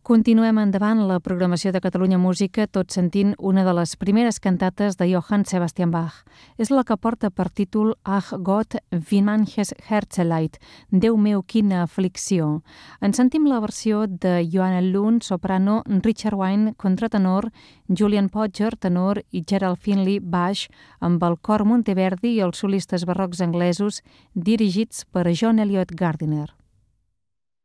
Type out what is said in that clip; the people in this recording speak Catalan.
Continuem endavant la programació de Catalunya Música tot sentint una de les primeres cantates de Johann Sebastian Bach. És la que porta per títol Ach Gott, wie manches Herzeleid, Déu meu, quina aflicció. En sentim la versió de Johanna Lund, soprano, Richard Wine, contratenor, Julian Podger, tenor i Gerald Finley, baix, amb el cor Monteverdi i els solistes barrocs anglesos dirigits per John Eliot Gardiner.